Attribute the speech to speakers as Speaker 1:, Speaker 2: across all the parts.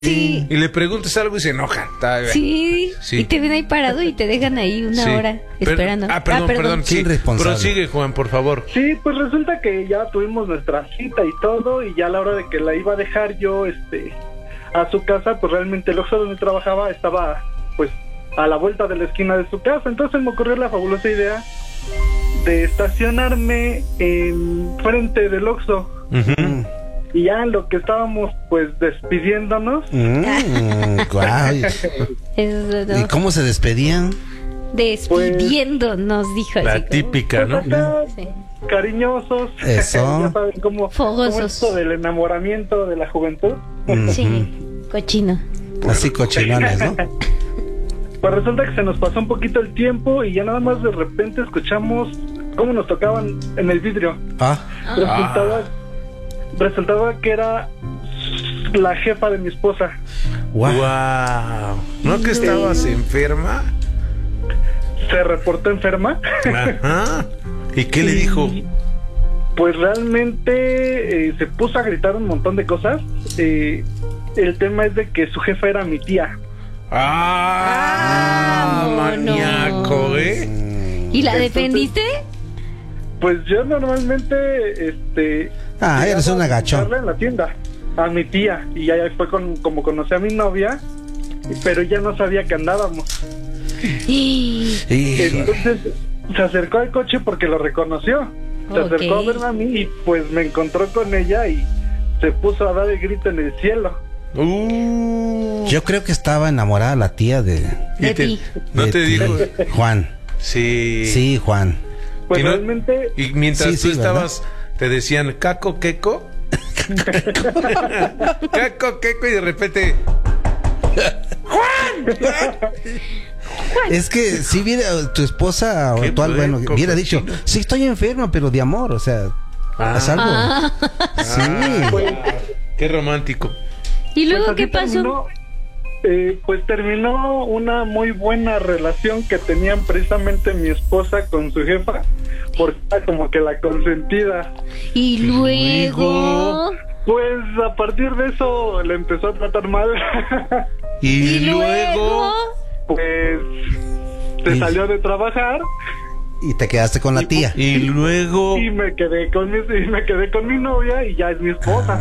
Speaker 1: Sí.
Speaker 2: Y le preguntas algo y se enoja.
Speaker 1: Sí.
Speaker 2: Sí.
Speaker 1: Y te ven ahí parado y te dejan ahí una hora esperando.
Speaker 2: Perdón. Sí, prosigue, Juan, por favor.
Speaker 3: Sí, pues resulta que ya tuvimos nuestra cita y todo, y ya a la hora de que la iba a dejar yo a su casa, pues realmente el Oxxo donde trabajaba estaba pues a la vuelta de la esquina de su casa. Entonces me ocurrió la fabulosa idea de estacionarme en frente del Oxxo.
Speaker 2: Uh-huh.
Speaker 3: Y ya en lo que estábamos pues despidiéndonos.
Speaker 1: Eso, ¿no?
Speaker 4: ¿Y cómo se despedían?
Speaker 1: Despidiéndonos, dijo
Speaker 2: La
Speaker 1: así.
Speaker 2: típica, ¿no?
Speaker 3: Pues acá,
Speaker 1: Sí.
Speaker 3: cariñosos.
Speaker 4: Eso.
Speaker 3: Ya saben cómo
Speaker 1: Fogosos.
Speaker 3: esto del enamoramiento de la juventud.
Speaker 1: Sí, cochino.
Speaker 4: Así cochinones, ¿no?
Speaker 3: Pues resulta que se nos pasó un poquito el tiempo y ya nada más de repente escuchamos cómo nos tocaban en el vidrio. Resultaba que era la jefa de mi esposa.
Speaker 4: Wow.
Speaker 2: Wow. ¿No que estabas enferma?
Speaker 3: Se reportó enferma.
Speaker 2: Ajá. ¿Y qué le dijo?
Speaker 3: Pues realmente se puso a gritar un montón de cosas. El tema es de que su jefa era mi tía.
Speaker 2: Maníaco, ¿eh?
Speaker 1: ¿Y la
Speaker 3: Entonces,
Speaker 1: defendiste?
Speaker 3: Pues yo normalmente
Speaker 4: eres un agachón.
Speaker 3: en la tienda a mi tía, y ya fue como conocí a mi novia, pero ya no sabía que andábamos. Entonces se acercó al coche porque lo reconoció. Se acercó a verme a mí y pues me encontró con ella y se puso a dar el grito en el cielo.
Speaker 4: Yo creo que estaba enamorada la tía de
Speaker 1: ti.
Speaker 2: ¿No te dijo?
Speaker 4: Juan.
Speaker 2: Sí.
Speaker 4: Sí, Juan.
Speaker 3: Pues
Speaker 2: Y no-
Speaker 3: realmente
Speaker 2: Y mientras
Speaker 4: Sí,
Speaker 2: tú
Speaker 4: ¿verdad?
Speaker 2: estabas, te decían Caco, Queco. Caco, Queco, y de repente.
Speaker 4: Es que si viera tu esposa o
Speaker 2: Qué
Speaker 4: actual, bueno,
Speaker 2: puerco,
Speaker 4: hubiera dicho,
Speaker 2: cochino.
Speaker 4: sí, estoy enferma, pero de amor, o sea, haz algo. Sí.
Speaker 3: pues,
Speaker 2: Qué romántico.
Speaker 1: ¿Y luego
Speaker 3: pues
Speaker 1: qué
Speaker 3: así
Speaker 1: pasó?
Speaker 3: terminó una muy buena relación que tenían precisamente mi esposa con su jefa, porque era como que la consentida.
Speaker 1: Y luego.
Speaker 3: Pues a partir de eso le empezó a tratar mal.
Speaker 2: Y luego.
Speaker 3: Pues se
Speaker 4: Y-
Speaker 3: salió de trabajar
Speaker 4: Y te quedaste con la tía.
Speaker 2: Y luego.
Speaker 3: y me quedé con mi novia y ya es mi esposa.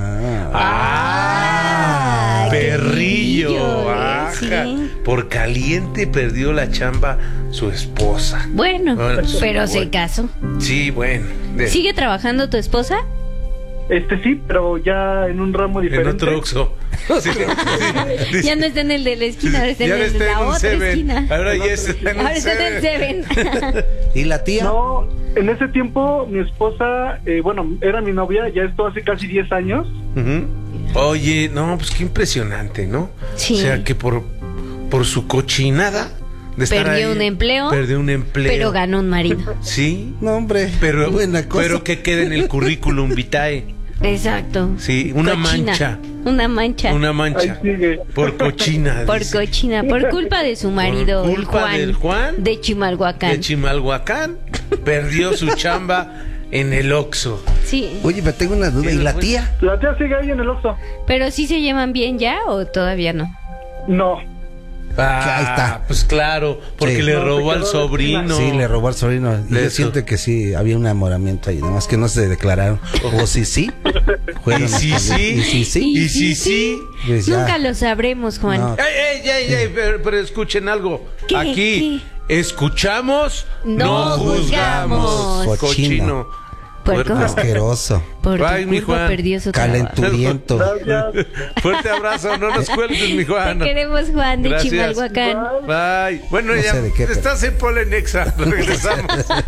Speaker 1: qué
Speaker 2: Perrillo.
Speaker 1: pillo,
Speaker 2: Ajá.
Speaker 1: sí.
Speaker 2: Por caliente perdió la chamba su esposa.
Speaker 1: Bueno,
Speaker 2: Bueno,
Speaker 1: pero se
Speaker 2: bueno.
Speaker 1: casó.
Speaker 2: Sí, bueno.
Speaker 1: ¿Sigue trabajando tu esposa?
Speaker 3: Sí, pero ya en un ramo
Speaker 2: En
Speaker 3: diferente.
Speaker 2: otro Oxxo. Sí, sí.
Speaker 1: Ya no está en el de la esquina, ahora está en
Speaker 2: Ya
Speaker 1: el de
Speaker 2: está
Speaker 1: la
Speaker 2: en un
Speaker 1: otra
Speaker 2: Seven.
Speaker 1: esquina.
Speaker 2: Ahora ya está en un
Speaker 1: Ahora está en el Seven.
Speaker 4: ¿Y la tía?
Speaker 3: No, en ese tiempo mi esposa, era mi novia, ya esto hace casi 10 años.
Speaker 2: Ujú. Oye, no, pues qué impresionante, ¿no?
Speaker 1: Sí.
Speaker 2: O sea, que por su cochinada de estar
Speaker 1: Perdió
Speaker 2: ahí,
Speaker 1: un empleo,
Speaker 2: perdió un empleo.
Speaker 1: pero ganó un marido.
Speaker 2: Sí.
Speaker 4: No, hombre.
Speaker 2: Pero,
Speaker 4: buena cosa.
Speaker 2: pero que quede en el currículum vitae.
Speaker 1: Exacto.
Speaker 2: Sí, una
Speaker 1: Cochina.
Speaker 2: mancha.
Speaker 1: Una mancha.
Speaker 2: Una
Speaker 3: Ahí
Speaker 2: mancha.
Speaker 3: sigue.
Speaker 2: Por cochina.
Speaker 1: Por
Speaker 2: dice.
Speaker 1: cochina, por culpa de su marido,
Speaker 2: Por
Speaker 1: el
Speaker 2: culpa
Speaker 1: Juan,
Speaker 2: del Juan
Speaker 1: de Chimalhuacán.
Speaker 2: de Chimalhuacán. Perdió su chamba en el Oxxo.
Speaker 1: Sí,
Speaker 4: Oye, pero tengo una duda. ¿Y la tía?
Speaker 3: La tía sigue ahí en el Oxxo.
Speaker 1: pero sí se llevan bien ya o todavía no.
Speaker 3: No.
Speaker 4: Ahí está.
Speaker 2: Pues claro, porque
Speaker 4: Sí.
Speaker 2: le
Speaker 3: No,
Speaker 2: robó
Speaker 3: se
Speaker 2: al
Speaker 3: quedó
Speaker 2: sobrino.
Speaker 4: Sí, le robó al sobrino. Y yo
Speaker 2: Eso.
Speaker 4: siento que sí, había un enamoramiento ahí, nada más que no se declararon. O sí. Fueron
Speaker 2: Y sí,
Speaker 4: a-
Speaker 2: sí.
Speaker 4: Y sí, sí.
Speaker 2: Y sí.
Speaker 4: Pues ya.
Speaker 1: Nunca lo sabremos, Juan.
Speaker 4: No.
Speaker 2: ¡Ey! Pero escuchen algo.
Speaker 1: ¿Qué?
Speaker 2: Aquí escuchamos,
Speaker 1: No juzgamos.
Speaker 2: Cochino.
Speaker 1: Puerco.
Speaker 4: Asqueroso.
Speaker 1: Por tu
Speaker 2: Bye, mi
Speaker 1: culpa
Speaker 2: Juan.
Speaker 1: perdió su trabajo.
Speaker 4: Calenturiento.
Speaker 3: Gracias.
Speaker 2: Fuerte abrazo, no nos cuelgues, mi Juan.
Speaker 1: Te queremos, Juan, de
Speaker 2: Gracias.
Speaker 1: Chimalhuacán.
Speaker 2: Bye. Bueno,
Speaker 4: No
Speaker 2: ya
Speaker 4: sé de qué, pero-
Speaker 2: estás en Polenexa. Regresamos.